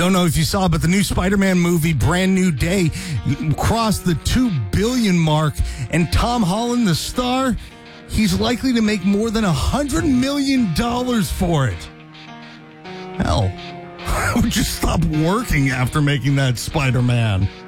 don't know if you saw, but the new Spider-Man movie, Brand New Day, crossed the $2 billion mark. And Tom Holland, the star, he's likely to make more than $100 million for it. Hell, I would just stop working after making that Spider-Man.